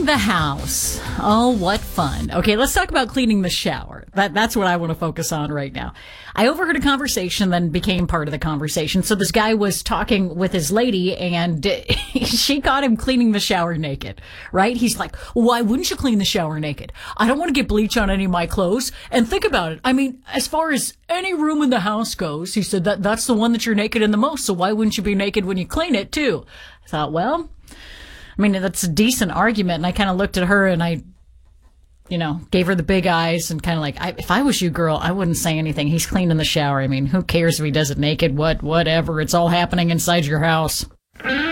the house. Oh, what fun. Okay, let's talk about cleaning the shower. That's what I want to focus on right now. I overheard a conversation, then became part of the conversation. So this guy was talking with his lady, and she caught him cleaning the shower naked, right? He's like, why wouldn't you clean the shower naked? I don't want to get bleach on any of my clothes. And think about it. I mean, as far as any room in the house goes, he said that's the one that you're naked in the most. So why wouldn't you be naked when you clean it too? I thought, well, I mean, that's a decent argument. And I kind of looked at her and I, gave her the big eyes and kind of like, if I was you, girl, I wouldn't say anything. He's cleaning the shower. I mean, who cares if he does it naked? Whatever. It's all happening inside your house.